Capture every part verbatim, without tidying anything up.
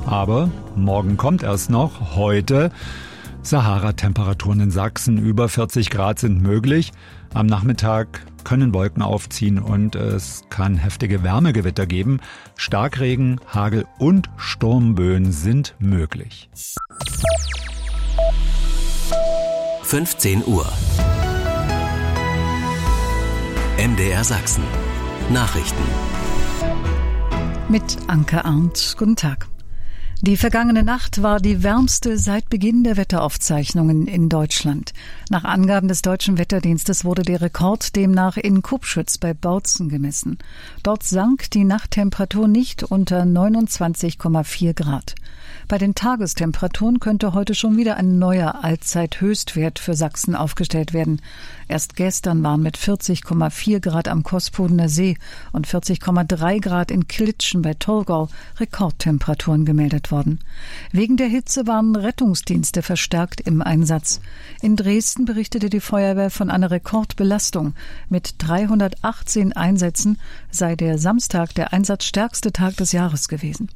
Aber morgen kommt erst noch, heute Sahara-Temperaturen in Sachsen. Über vierzig Grad sind möglich. Am Nachmittag können Wolken aufziehen und es kann heftige Wärmegewitter geben. Starkregen, Hagel und Sturmböen sind möglich. fünfzehn Uhr. M D R Sachsen. Nachrichten. Mit Anke Arndt. Guten Tag. Die vergangene Nacht war die wärmste seit Beginn der Wetteraufzeichnungen in Deutschland. Nach Angaben des Deutschen Wetterdienstes wurde der Rekord demnach in Kupschütz bei Bautzen gemessen. Dort sank die Nachttemperatur nicht unter neunundzwanzig Komma vier Grad. Bei den Tagestemperaturen könnte heute schon wieder ein neuer Allzeithöchstwert für Sachsen aufgestellt werden. Erst gestern waren mit vierzig Komma vier Grad am Kospudener See und vierzig Komma drei Grad in Klitschen bei Torgau Rekordtemperaturen gemeldet worden. Wegen der Hitze waren Rettungsdienste verstärkt im Einsatz. In Dresden berichtete die Feuerwehr von einer Rekordbelastung. Mit dreihundertachtzehn Einsätzen sei der Samstag der einsatzstärkste Tag des Jahres gewesen.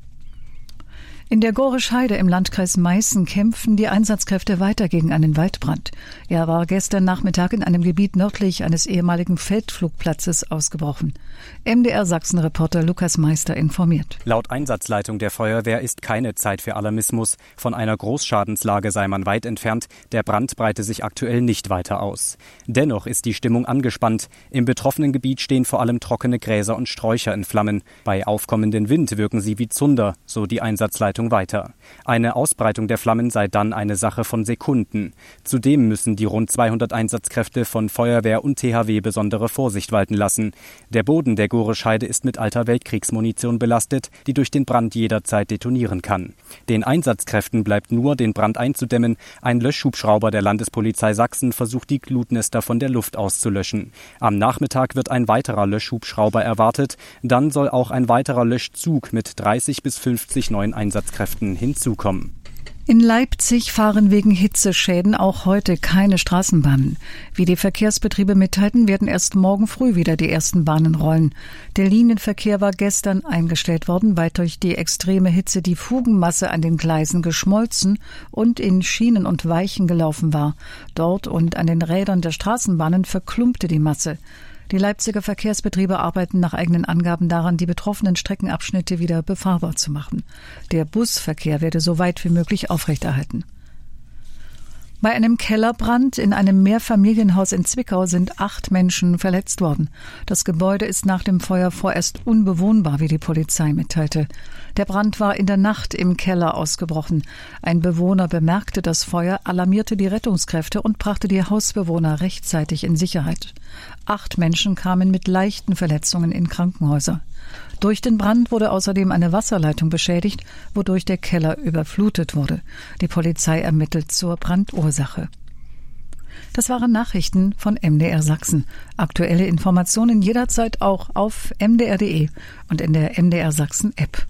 In der Gorisch-Heide im Landkreis Meißen kämpfen die Einsatzkräfte weiter gegen einen Waldbrand. Er war gestern Nachmittag in einem Gebiet nördlich eines ehemaligen Feldflugplatzes ausgebrochen. M D R Sachsen-Reporter Lukas Meister informiert. Laut Einsatzleitung der Feuerwehr ist keine Zeit für Alarmismus. Von einer Großschadenslage sei man weit entfernt. Der Brand breite sich aktuell nicht weiter aus. Dennoch ist die Stimmung angespannt. Im betroffenen Gebiet stehen vor allem trockene Gräser und Sträucher in Flammen. Bei aufkommendem Wind wirken sie wie Zunder, so die Einsatzleitung weiter. Eine Ausbreitung der Flammen sei dann eine Sache von Sekunden. Zudem müssen die rund zweihundert Einsatzkräfte von Feuerwehr und T H W besondere Vorsicht walten lassen. Der Boden der Gorisch-Heide ist mit alter Weltkriegsmunition belastet, die durch den Brand jederzeit detonieren kann. Den Einsatzkräften bleibt nur, den Brand einzudämmen. Ein Löschhubschrauber der Landespolizei Sachsen versucht, die Glutnester von der Luft auszulöschen. Am Nachmittag wird ein weiterer Löschhubschrauber erwartet. Dann soll auch ein weiterer Löschzug mit dreißig bis fünfzig neuen Einsatzkräften hinzukommen. In Leipzig fahren wegen Hitzeschäden auch heute keine Straßenbahnen. Wie die Verkehrsbetriebe mitteilten, werden erst morgen früh wieder die ersten Bahnen rollen. Der Linienverkehr war gestern eingestellt worden, weil durch die extreme Hitze die Fugenmasse an den Gleisen geschmolzen und in Schienen und Weichen gelaufen war. Dort und an den Rädern der Straßenbahnen verklumpte die Masse. Die Leipziger Verkehrsbetriebe arbeiten nach eigenen Angaben daran, die betroffenen Streckenabschnitte wieder befahrbar zu machen. Der Busverkehr werde so weit wie möglich aufrechterhalten. Bei einem Kellerbrand in einem Mehrfamilienhaus in Zwickau sind acht Menschen verletzt worden. Das Gebäude ist nach dem Feuer vorerst unbewohnbar, wie die Polizei mitteilte. Der Brand war in der Nacht im Keller ausgebrochen. Ein Bewohner bemerkte das Feuer, alarmierte die Rettungskräfte und brachte die Hausbewohner rechtzeitig in Sicherheit. Acht Menschen kamen mit leichten Verletzungen in Krankenhäuser. Durch den Brand wurde außerdem eine Wasserleitung beschädigt, wodurch der Keller überflutet wurde. Die Polizei ermittelt zur Brandursache. Das waren Nachrichten von M D R Sachsen. Aktuelle Informationen jederzeit auch auf m d r punkt d e und in der M D R Sachsen App.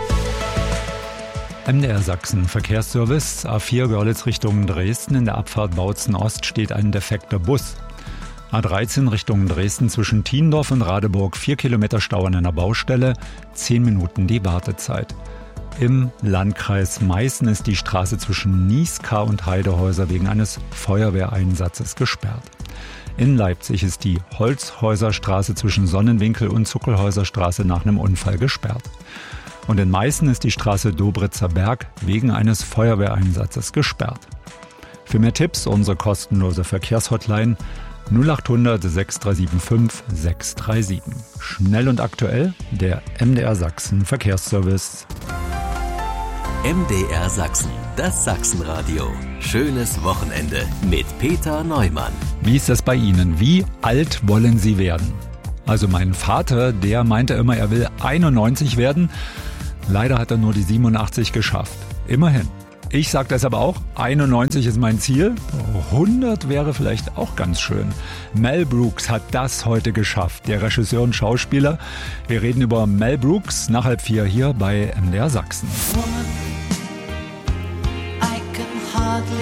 M D R Sachsen Verkehrsservice A vier Görlitz Richtung Dresden. In der Abfahrt Bautzen Ost steht ein defekter Bus. A dreizehn Richtung Dresden zwischen Thiendorf und Radeburg, vier Kilometer Stau an einer Baustelle, zehn Minuten die Wartezeit. Im Landkreis Meißen ist die Straße zwischen Nieskar und Heidehäuser wegen eines Feuerwehreinsatzes gesperrt. In Leipzig ist die Holzhäuserstraße zwischen Sonnenwinkel und Zuckelhäuserstraße nach einem Unfall gesperrt. Und in Meißen ist die Straße Dobritzer Berg wegen eines Feuerwehreinsatzes gesperrt. Für mehr Tipps unsere kostenlose Verkehrshotline null acht hundert sechs drei sieben fünf sechs drei sieben. Schnell und aktuell, der M D R Sachsen Verkehrsservice. M D R Sachsen, das Sachsenradio. Schönes Wochenende mit Peter Neumann. Wie ist das bei Ihnen? Wie alt wollen Sie werden? Also mein Vater, der meinte immer, er will einundneunzig werden. Leider hat er nur die siebenundachtzig geschafft. Immerhin. Ich sage das aber auch, einundneunzig ist mein Ziel, hundert wäre vielleicht auch ganz schön. Mel Brooks hat das heute geschafft, der Regisseur und Schauspieler. Wir reden über Mel Brooks nach halb vier hier bei M D R Sachsen.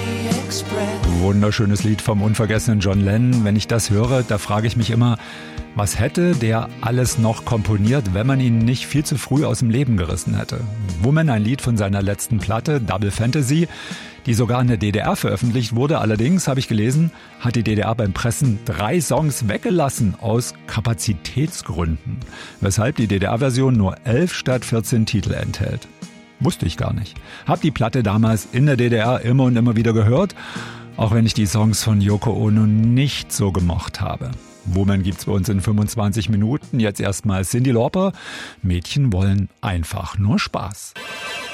Wunderschönes Lied vom unvergessenen John Lennon. Wenn ich das höre, da frage ich mich immer, Was hätte der alles noch komponiert, wenn man ihn nicht viel zu früh aus dem Leben gerissen hätte? Woman, ein Lied von seiner letzten Platte, Double Fantasy, die sogar in der D D R veröffentlicht wurde. Allerdings, habe ich gelesen, hat die D D R beim Pressen drei Songs weggelassen aus Kapazitätsgründen, weshalb die D D R-Version nur elf statt vierzehn Titel enthält. Wusste ich gar nicht. Hab die Platte damals in der D D R immer und immer wieder gehört, auch wenn ich die Songs von Yoko Ono nicht so gemocht habe. Woman gibt's bei uns in fünfundzwanzig Minuten. Jetzt erstmal Cyndi Lauper. Mädchen wollen einfach nur Spaß.